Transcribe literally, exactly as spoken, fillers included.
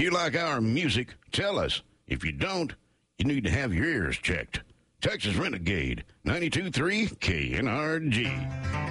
you like our music, tell us. If you don't, you need to have your ears checked. Texas Renegade, ninety-two point three K N R G.